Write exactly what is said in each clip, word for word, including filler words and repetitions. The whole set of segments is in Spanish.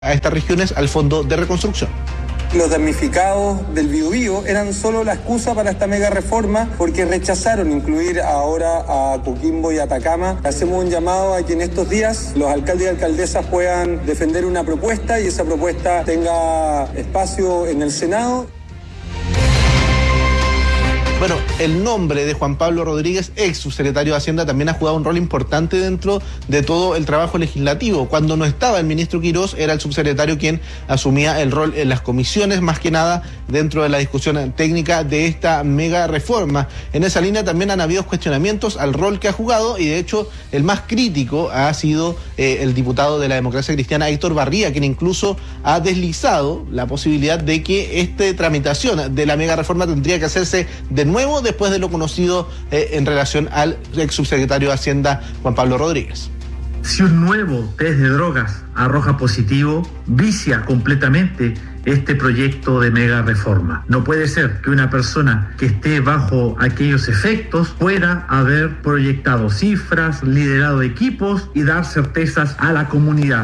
a estas regiones al Fondo de Reconstrucción. Los damnificados del Biobío eran solo la excusa para esta mega reforma porque rechazaron incluir ahora a Coquimbo y Atacama. Hacemos un llamado a que en estos días los alcaldes y alcaldesas puedan defender una propuesta y esa propuesta tenga espacio en el Senado. Bueno, el nombre de Juan Pablo Rodríguez, ex subsecretario de Hacienda, también ha jugado un rol importante dentro de todo el trabajo legislativo. Cuando no estaba el ministro Quirós, era el subsecretario quien asumía el rol en las comisiones, más que nada dentro de la discusión técnica de esta mega reforma. En esa línea también han habido cuestionamientos al rol que ha jugado y de hecho el más crítico ha sido eh, el diputado de la Democracia Cristiana, Héctor Barría, quien incluso ha deslizado la posibilidad de que esta tramitación de la mega reforma tendría que hacerse de nuevo después de lo conocido eh, en relación al ex subsecretario de Hacienda, Juan Pablo Rodríguez. Si un nuevo test de drogas arroja positivo, vicia completamente este proyecto de mega reforma. No puede ser que una persona que esté bajo aquellos efectos pueda haber proyectado cifras, liderado equipos y dar certezas a la comunidad.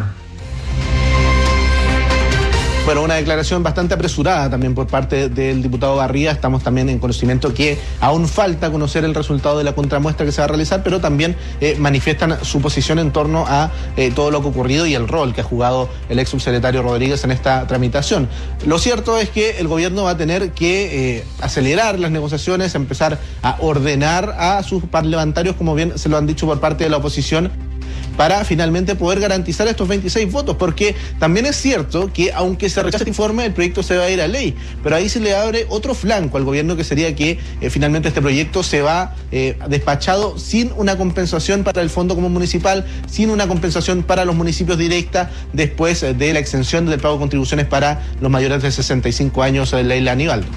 Bueno, una declaración bastante apresurada también por parte del diputado Barría. Estamos también en conocimiento que aún falta conocer el resultado de la contramuestra que se va a realizar, pero también eh, manifiestan su posición en torno a eh, todo lo que ha ocurrido y el rol que ha jugado el ex subsecretario Rodríguez en esta tramitación. Lo cierto es que el gobierno va a tener que eh, acelerar las negociaciones, empezar a ordenar a sus parlamentarios, como bien se lo han dicho por parte de la oposición, para finalmente poder garantizar estos veintiséis votos, porque también es cierto que aunque se rechace este informe, el proyecto se va a ir a ley, pero ahí se le abre otro flanco al gobierno, que sería que eh, finalmente este proyecto se va eh, despachado sin una compensación para el Fondo Común Municipal, sin una compensación para los municipios directa, después eh, de la exención del pago de contribuciones para los mayores de sesenta y cinco años de Leila Aníbaldo.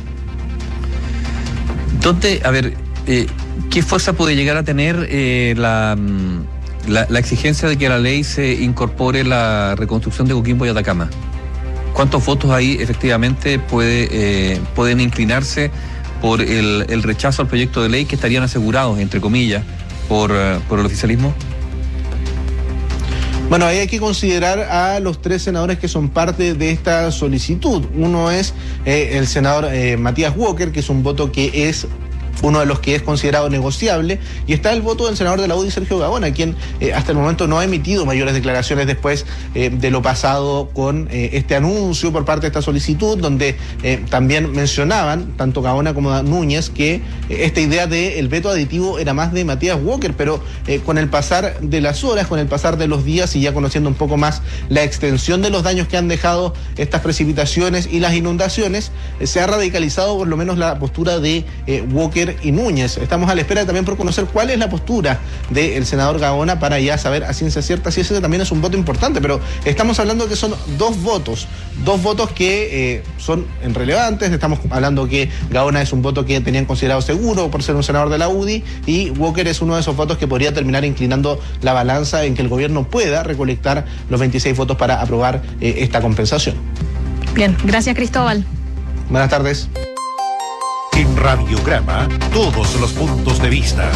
¿Dónde, a ver, eh, qué fuerza puede llegar a tener eh, la... La, la exigencia de que a la ley se incorpore la reconstrucción de Coquimbo y Atacama? ¿Cuántos votos ahí efectivamente puede, eh, pueden inclinarse por el, el rechazo al proyecto de ley que estarían asegurados, entre comillas, por, uh, por el oficialismo? Bueno, ahí hay que considerar a los tres senadores que son parte de esta solicitud. Uno es eh, el senador eh, Matías Walker, que es un voto que es uno de los que es considerado negociable, y está el voto del senador de la U D I, Sergio Gaona, quien eh, hasta el momento no ha emitido mayores declaraciones después eh, de lo pasado con eh, este anuncio por parte de esta solicitud, donde eh, también mencionaban, tanto Gaona como Núñez, que eh, esta idea del veto aditivo era más de Matías Walker, pero eh, con el pasar de las horas, con el pasar de los días y ya conociendo un poco más la extensión de los daños que han dejado estas precipitaciones y las inundaciones, eh, se ha radicalizado por lo menos la postura de eh, Walker y Núñez. Estamos a la espera también por conocer cuál es la postura del senador Gaona para ya saber a ciencia cierta si ese también es un voto importante, pero estamos hablando que son dos votos, dos votos que eh, son irrelevantes. Estamos hablando que Gaona es un voto que tenían considerado seguro por ser un senador de la U D I, y Walker es uno de esos votos que podría terminar inclinando la balanza en que el gobierno pueda recolectar los veintiséis votos para aprobar eh, esta compensación. Bien, gracias, Cristóbal. Buenas tardes. En Radiograma, todos los puntos de vista.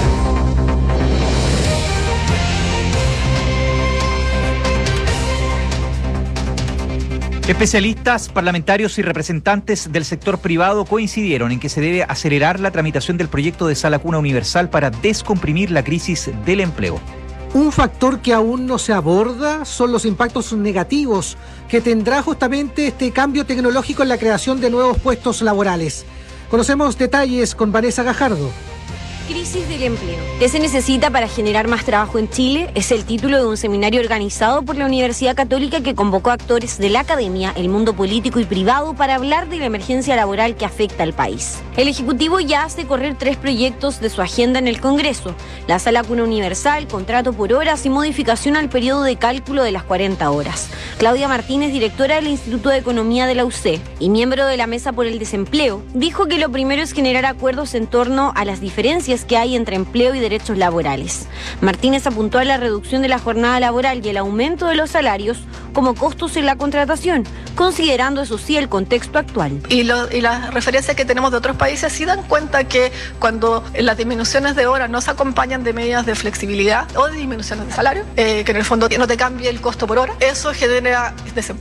Especialistas, parlamentarios y representantes del sector privado coincidieron en que se debe acelerar la tramitación del proyecto de Sala Cuna Universal para descomprimir la crisis del empleo. Un factor que aún no se aborda son los impactos negativos que tendrá justamente este cambio tecnológico en la creación de nuevos puestos laborales. Conocemos detalles con Vanessa Gajardo. Crisis del empleo. ¿Qué se necesita para generar más trabajo en Chile? Es el título de un seminario organizado por la Universidad Católica que convocó a actores de la academia, el mundo político y privado para hablar de la emergencia laboral que afecta al país. El Ejecutivo ya hace correr tres proyectos de su agenda en el Congreso: la Sala Cuna Universal, contrato por horas y modificación al periodo de cálculo de las cuarenta horas. Claudia Martínez, directora del Instituto de Economía de la U C E y miembro de la Mesa por el Desempleo, dijo que lo primero es generar acuerdos en torno a las diferencias que hay entre empleo y derechos laborales. Martínez apuntó a la reducción de la jornada laboral y el aumento de los salarios como costos en la contratación, considerando eso sí el contexto actual. Y, lo, y las referencias que tenemos de otros países sí dan cuenta que cuando las disminuciones de horas no se acompañan de medidas de flexibilidad o de disminuciones de salario, eh, que en el fondo no te cambie el costo por hora, eso genera desempleo.